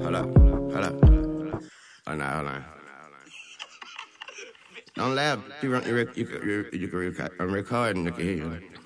Hold up. Hold up. Hold on. Don't laugh. You can record and they can hear you.